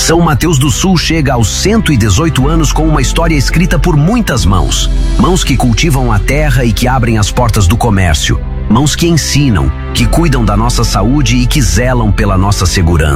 São Mateus do Sul chega aos 118 anos com uma história escrita por muitas mãos. Mãos que cultivam a terra e que abrem as portas do comércio. Mãos que ensinam, que cuidam da nossa saúde e que zelam pela nossa segurança.